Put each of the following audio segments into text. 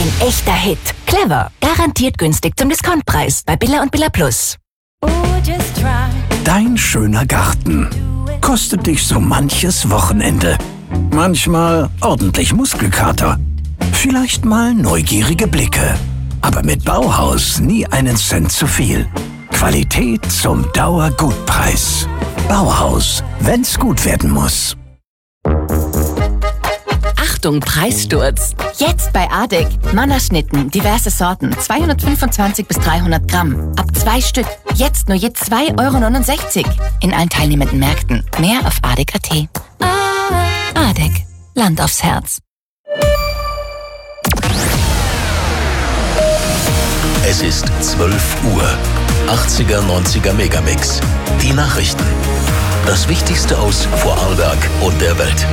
Ein echter Hit. Clever. Garantiert günstig zum Discountpreis bei Billa und Billa Plus. Dein schöner Garten kostet dich so manches Wochenende. Manchmal ordentlich Muskelkater. Vielleicht mal neugierige Blicke. Aber mit Bauhaus nie einen Cent zu viel. Qualität zum Dauergutpreis. Bauhaus, wenn's gut werden muss. Achtung, Preissturz. Jetzt bei Adek. Mannerschnitten, diverse Sorten, 225 bis 300 Gramm. Ab 2 Stück. Jetzt nur je 2,69 € in allen teilnehmenden Märkten. Mehr auf adek.at. Adek. Land aufs Herz. Es ist 12 Uhr. 80er, 90er Megamix. Die Nachrichten. Das Wichtigste aus Vorarlberg und der Welt.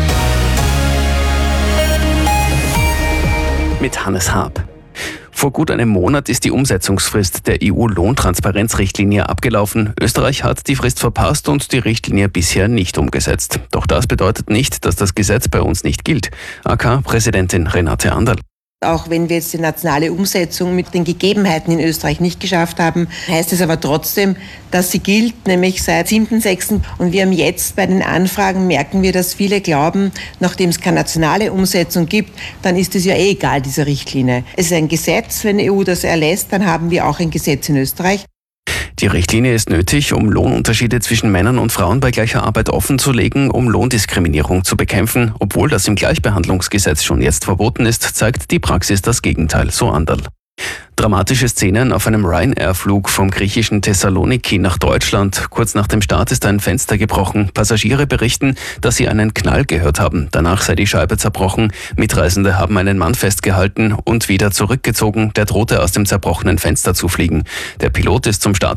Mit Hannes Haab. Vor gut einem Monat ist die Umsetzungsfrist der EU-Lohntransparenzrichtlinie abgelaufen. Österreich hat die Frist verpasst und die Richtlinie bisher nicht umgesetzt. Doch das bedeutet nicht, dass das Gesetz bei uns nicht gilt. AK-Präsidentin Renate Anderl. Auch wenn wir jetzt die nationale Umsetzung mit den Gegebenheiten in Österreich nicht geschafft haben, heißt es aber trotzdem, dass sie gilt, nämlich seit 7.6. Und wir haben jetzt bei den Anfragen, merken wir, dass viele glauben, nachdem es keine nationale Umsetzung gibt, dann ist es ja egal, diese Richtlinie. Es ist ein Gesetz, wenn die EU das erlässt, dann haben wir auch ein Gesetz in Österreich. Die Richtlinie ist nötig, um Lohnunterschiede zwischen Männern und Frauen bei gleicher Arbeit offenzulegen, um Lohndiskriminierung zu bekämpfen. Obwohl das im Gleichbehandlungsgesetz schon jetzt verboten ist, zeigt die Praxis das Gegenteil, so Anderl. Dramatische Szenen auf einem Ryanair-Flug vom griechischen Thessaloniki nach Deutschland. Kurz nach dem Start ist ein Fenster gebrochen. Passagiere berichten, dass sie einen Knall gehört haben. Danach sei die Scheibe zerbrochen. Mitreisende haben einen Mann festgehalten und wieder zurückgezogen. Der drohte aus dem zerbrochenen Fenster zu fliegen. Der Pilot ist zum Start